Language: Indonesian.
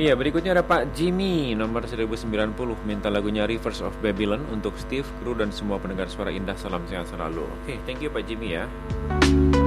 Iya, berikutnya ada Pak Jimmy nomor 1090 minta lagunya Rivers of Babylon untuk Steve, kru dan semua pendengar suara indah. Salam sehat selalu. Oke, thank you Pak Jimmy ya.